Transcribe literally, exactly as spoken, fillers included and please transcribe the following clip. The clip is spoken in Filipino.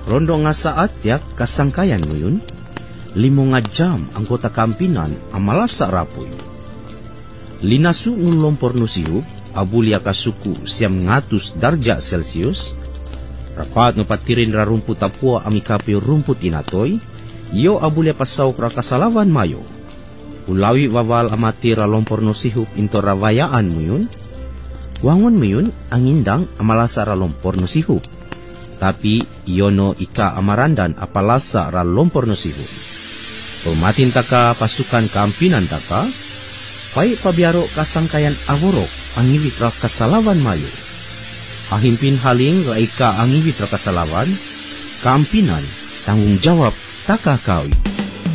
Rondo nga saat yak kasangkayan mo yun. Limo nga jam ang kota kampinan ang malasa rapoy. Linasu ng lompor no sihup, abulya kasuku siyam ngatus darja Celsius. Rapat no patirin ra rumput tapua amikapi rumput inatoy, yo abulya pasaw ra kasalawan mayo. Ulawi wawal amati ra lompor no sihup into rawayaan mo yun. Wangon mo yun ang indang amalasa ra lompor no sihup. Tapi iyono ika amarandan apalasa ra lompor no sihup. Pumatin taka pasukan kampinan taka, pay pabiaro kasangkayan aworok ang iwit ra kasalawan mayo. Ahimpin haling ra ika ang iwit ra kasalawan, kampinan tanggung jawab taka kawi.